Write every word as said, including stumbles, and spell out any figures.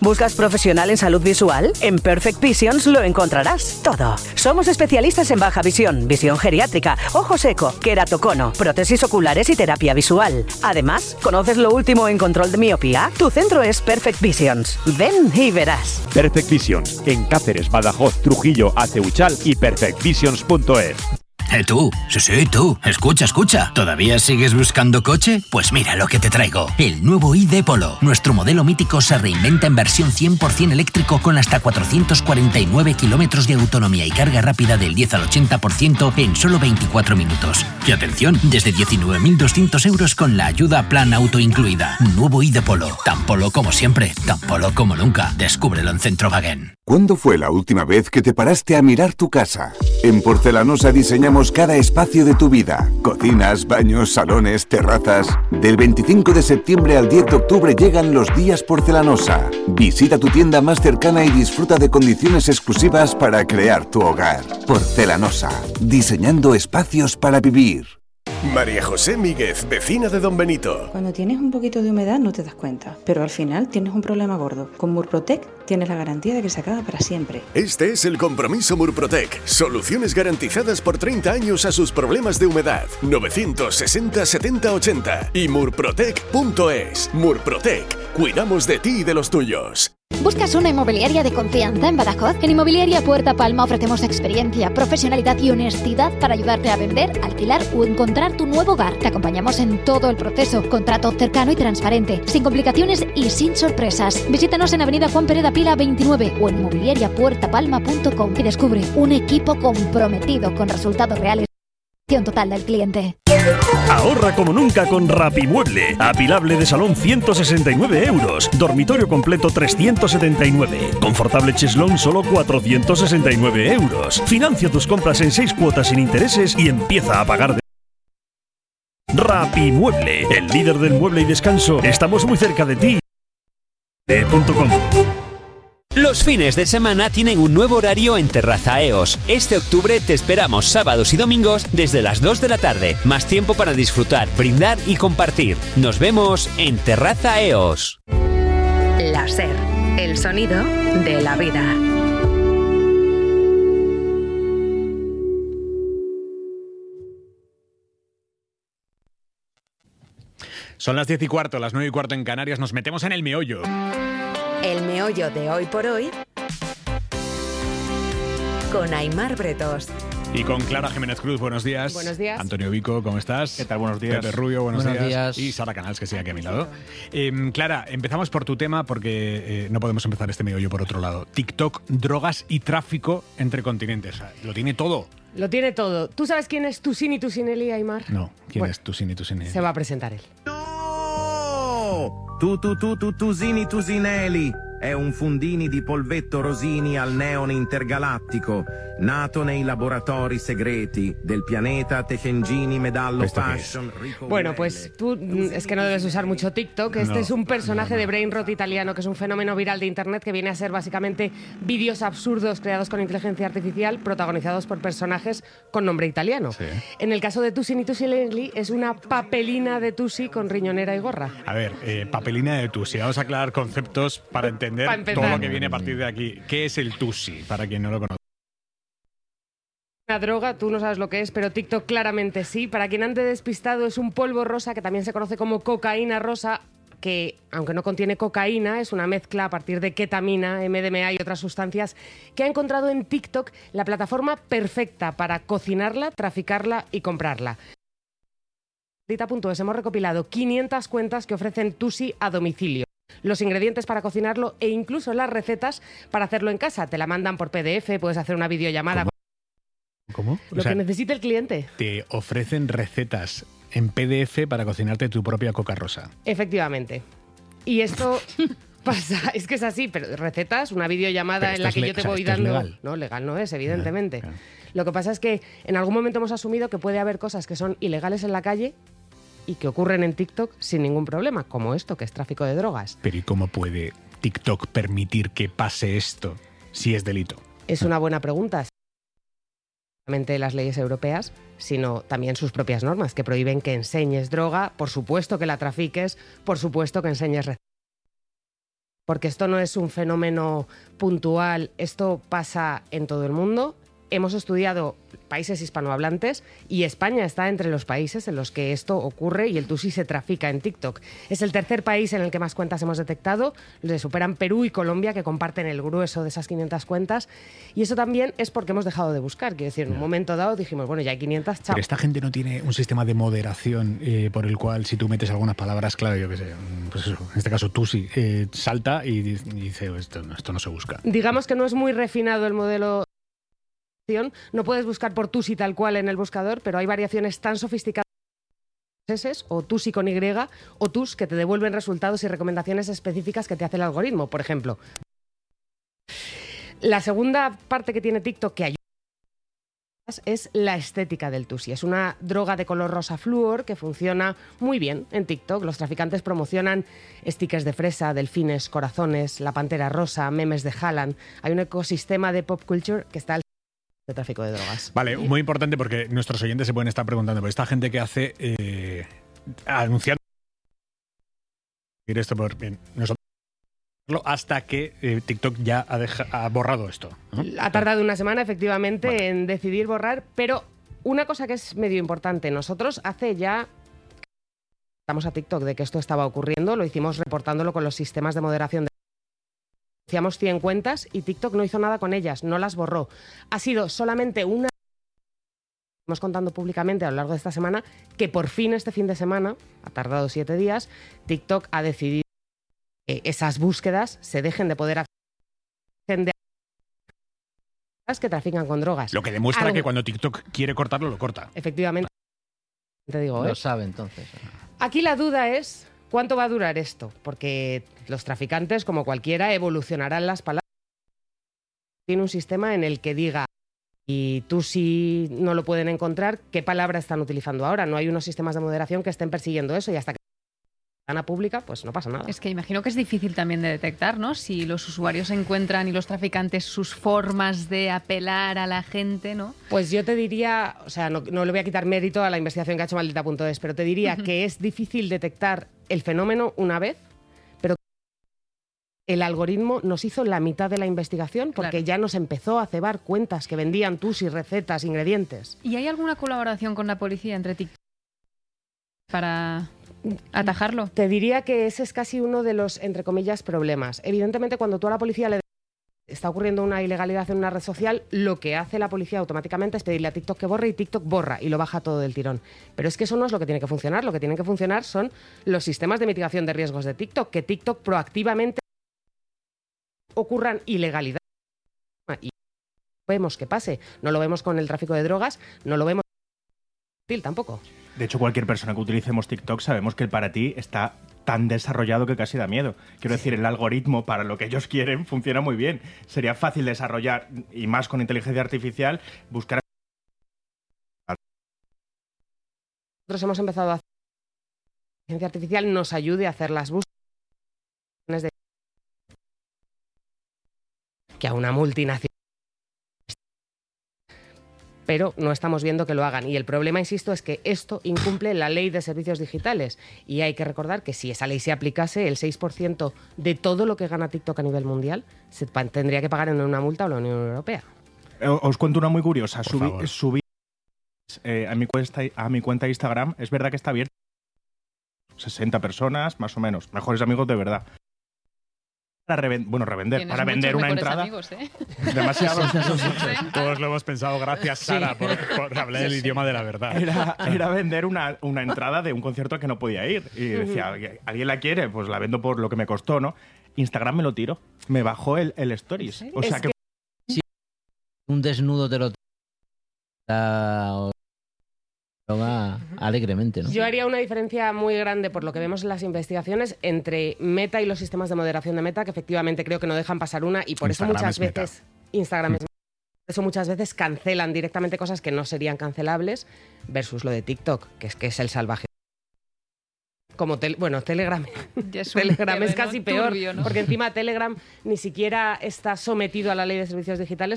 ¿Buscas profesional en salud visual? En Perfect Visions lo encontrarás todo. Somos especialistas en baja visión, visión geriátrica, ojo seco, queratocono, prótesis oculares y terapia visual. Además, ¿conoces lo último en control de miopía? Tu centro es Perfect Visions. Ven y verás. Perfect Visions, en Cáceres, Badajoz, Trujillo, Aceuchal y perfect visions punto es. Eh, tú, sí, sí, tú, escucha, escucha. ¿Todavía sigues buscando coche? Pues mira lo que te traigo. El nuevo I D Polo. Nuestro modelo mítico se reinventa en versión cien por ciento eléctrico con hasta cuatrocientos cuarenta y nueve kilómetros de autonomía y carga rápida del diez al ochenta por ciento en solo veinticuatro minutos. Y atención, desde diecinueve mil doscientos euros con la ayuda Plan Auto incluida. Nuevo I D Polo. Tan polo como siempre, tan polo como nunca. Descúbrelo en Centrowagen. ¿Cuándo fue la última vez que te paraste a mirar tu casa? En Porcelanosa diseñamos cada espacio de tu vida. Cocinas, baños, salones, terrazas. Del veinticinco de septiembre al diez de octubre llegan los días Porcelanosa. Visita tu tienda más cercana y disfruta de condiciones exclusivas para crear tu hogar. Porcelanosa. Diseñando espacios para vivir. María José Míguez, vecina de Don Benito. Cuando tienes un poquito de humedad no te das cuenta, pero al final tienes un problema gordo. Con Murprotec tienes la garantía de que se acaba para siempre. Este es el compromiso Murprotec. Soluciones garantizadas por treinta años a sus problemas de humedad. novecientos sesenta setenta ochenta y murprotec punto es. Murprotec. Cuidamos de ti y de los tuyos. ¿Buscas una inmobiliaria de confianza en Badajoz? En Inmobiliaria Puerta Palma ofrecemos experiencia, profesionalidad y honestidad para ayudarte a vender, alquilar o encontrar tu nuevo hogar. Te acompañamos en todo el proceso. Contrato cercano y transparente, sin complicaciones y sin sorpresas. Visítanos en Avenida Juan Pereda Pila veintinueve o en inmobiliaria puerta palma punto com y descubre un equipo comprometido con resultados reales. Total del cliente. Ahorra como nunca con Rapimueble. Apilable de salón ciento sesenta y nueve euros. Dormitorio completo trescientos setenta y nueve. Confortable cheslón solo cuatrocientos sesenta y nueve euros. Financia tus compras en seis cuotas sin intereses y empieza a pagar de... Rapimueble, el líder del mueble y descanso. Estamos muy cerca de ti. punto com. Los fines de semana tienen un nuevo horario en Terraza E O S. Este octubre te esperamos sábados y domingos desde las dos de la tarde. Más tiempo para disfrutar, brindar y compartir. Nos vemos en Terraza E O S. La SER, el sonido de la vida. Son las diez y cuarto, las nueve y cuarto en Canarias. Nos metemos en el meollo. El meollo de hoy por hoy con Aimar Bretos. Y con Clara Jiménez Cruz, buenos días. Buenos días. Antonio Vico, ¿cómo estás? ¿Qué tal? Buenos días. Pepe Rubio, buenos, buenos días. días. Y Sara Canals, que sigue aquí a mi lado. Eh, Clara, empezamos por tu tema porque eh, no podemos empezar este meollo por otro lado. TikTok, drogas y tráfico entre continentes. O sea, lo tiene todo. Lo tiene todo. ¿Tú sabes quién es Tusini Tusinelli, Aimar? No, ¿quién bueno, es Tusini Tusinelli? Se va a presentar él. Tu tu tu tu Tusini Tusinelli è un Fundini di Polvetto Rosini al neone intergalattico, nato nei laboratori segreti del pianeta Tecengini Medallo Fashion. Bueno, pues tú es que no debes usar mucho TikTok. Este no, es un personaje no, no. de brainrot italiano, que es un fenómeno viral de internet que viene a ser básicamente vídeos absurdos creados con inteligencia artificial, protagonizados por personajes con nombre italiano. Sí. En el caso de Tusini Tusinelli es una papelina de Tusi con riñonera y gorra. A ver, eh, papelina de Tusi. Vamos a aclarar conceptos para entender Pa todo lo que viene a partir de aquí. ¿Qué es el Tusi? Para quien no lo conoce. Una droga, tú no sabes lo que es, pero TikTok claramente sí. Para quien ande despistado, es un polvo rosa que también se conoce como cocaína rosa, que, aunque no contiene cocaína, es una mezcla a partir de ketamina, M D M A y otras sustancias, que ha encontrado en TikTok la plataforma perfecta para cocinarla, traficarla y comprarla. Punto es, hemos recopilado quinientas cuentas que ofrecen Tusi a domicilio. Los ingredientes para cocinarlo e incluso las recetas para hacerlo en casa. Te la mandan por P D F, puedes hacer una videollamada. ¿Cómo? Lo o sea, que necesite el cliente. Te ofrecen recetas en P D F para cocinarte tu propia coca rosa. Efectivamente. Y esto pasa, es que es así, pero recetas, una videollamada pero en la que le- yo te o sea, voy ¿esto es dando... legal? No, legal no es, evidentemente. Claro, claro. Lo que pasa es que en algún momento hemos asumido que puede haber cosas que son ilegales en la calle y que ocurren en TikTok sin ningún problema, como esto, que es tráfico de drogas. Pero ¿y cómo puede TikTok permitir que pase esto si es delito? Es una buena pregunta. No solamente las leyes europeas, sino también sus propias normas, que prohíben que enseñes droga, por supuesto que la trafiques, por supuesto que enseñes recetas. porque esto no es un fenómeno puntual, esto pasa en todo el mundo. Hemos estudiado países hispanohablantes y España está entre los países en los que esto ocurre y el tusi se trafica en TikTok. Es el tercer país en el que más cuentas hemos detectado. Le superan Perú y Colombia, que comparten el grueso de esas quinientas cuentas. Y eso también es porque hemos dejado de buscar. Quiero decir, en un momento dado dijimos, bueno, ya hay quinientas, chao. Pero esta gente no tiene un sistema de moderación eh, por el cual si tú metes algunas palabras clave, yo qué sé, pues eso, en este caso tusi, eh, salta y, y dice, esto, esto no se busca. Digamos que no es muy refinado el modelo. No puedes buscar por tusi tal cual en el buscador, pero hay variaciones tan sofisticadas o tusi con Y o tus que te devuelven resultados y recomendaciones específicas que te hace el algoritmo, por ejemplo. La segunda parte que tiene TikTok que ayuda es la estética del tusi. Es una droga de color rosa flúor que funciona muy bien en TikTok. Los traficantes promocionan stickers de fresa, delfines, corazones, la pantera rosa, memes de Haaland. Hay un ecosistema de pop culture que está al de tráfico de drogas. Vale, muy importante porque nuestros oyentes se pueden estar preguntando, por esta gente que hace eh, anunciando esto por bien, nosotros hasta que eh, TikTok ya ha, deja, ha borrado esto, ¿no? Ha tardado una semana, efectivamente, vale. en decidir borrar, pero una cosa que es medio importante, nosotros hace ya estamos a TikTok de que esto estaba ocurriendo, lo hicimos reportándolo con los sistemas de moderación de Hacíamos cien cuentas y TikTok no hizo nada con ellas, no las borró. Ha sido solamente una... Estamos contando públicamente a lo largo de esta semana que por fin este fin de semana, ha tardado siete días, TikTok ha decidido que esas búsquedas se dejen de poder hacer de que trafican con drogas. Lo que demuestra Algo... que cuando TikTok quiere cortarlo, lo corta. Efectivamente. Te digo, ¿eh? Lo sabe entonces. Aquí la duda es... ¿Cuánto va a durar esto? Porque los traficantes, como cualquiera, evolucionarán las palabras. Tiene un sistema en el que diga, y tú si no lo pueden encontrar, ¿qué palabra están utilizando ahora? No hay unos sistemas de moderación que estén persiguiendo eso y hasta que la pública, pues no pasa nada. Es que imagino que es difícil también de detectar, ¿no? Si los usuarios encuentran y los traficantes sus formas de apelar a la gente, ¿no? Pues yo te diría, o sea, no, no le voy a quitar mérito a la investigación que ha hecho Maldita punto es, pero te diría uh-huh. que es difícil detectar el fenómeno una vez, pero el algoritmo nos hizo la mitad de la investigación porque claro. ya nos empezó a cebar cuentas que vendían tusi, recetas, ingredientes. ¿Y hay alguna colaboración con la policía entre TikTok para atajarlo? Te diría que ese es casi uno de los, entre comillas, problemas. Evidentemente, cuando tú a la policía le está ocurriendo una ilegalidad en una red social, lo que hace la policía automáticamente es pedirle a TikTok que borre y TikTok borra y lo baja todo del tirón. Pero es que eso no es lo que tiene que funcionar. Lo que tienen que funcionar son los sistemas de mitigación de riesgos de TikTok, que TikTok proactivamente ocurran ilegalidades. Y vemos que pase. No lo vemos con el tráfico de drogas, no lo vemos tampoco. De hecho, cualquier persona que utilicemos TikTok sabemos que el para ti está tan desarrollado que casi da miedo. Quiero decir, el algoritmo para lo que ellos quieren funciona muy bien. Sería fácil desarrollar, y más con inteligencia artificial, buscar... Nosotros hemos empezado a hacer que la inteligencia artificial nos ayude a hacer las búsquedas de... que a una multinacional. Pero no estamos viendo que lo hagan. Y el problema, insisto, es que esto incumple la ley de servicios digitales. Y hay que recordar que si esa ley se aplicase, el seis por ciento de todo lo que gana TikTok a nivel mundial se tendría que pagar en una multa a la Unión Europea. Os cuento una muy curiosa. Subí, subí eh, a, mi cuenta, a mi cuenta de Instagram. Es verdad que está abierta. sesenta personas, más o menos. Mejores amigos de verdad. Para revender, bueno, revender, para vender una entrada. Amigos, ¿eh? Demasiado. Todos lo hemos pensado, gracias Sara, sí. por, por hablar el idioma de la verdad. Era, era vender una, una entrada de un concierto al que no podía ir. Y decía, ¿alguien la quiere? Pues la vendo por lo que me costó, ¿no? Instagram me lo tiro. Me bajó el, el Stories. O sea es que... que... Si un desnudo te lo... alegremente, ¿no? Yo haría una diferencia muy grande por lo que vemos en las investigaciones entre Meta y los sistemas de moderación de Meta, que efectivamente creo que no dejan pasar una y por Instagram eso muchas veces Meta. Instagram es Meta. Por eso muchas veces cancelan directamente cosas que no serían cancelables versus lo de TikTok, que es que es el salvaje. Como tel- bueno, Telegram, es Telegram es casi peor, turbio, ¿no? Porque encima Telegram ni siquiera está sometido a la ley de servicios digitales.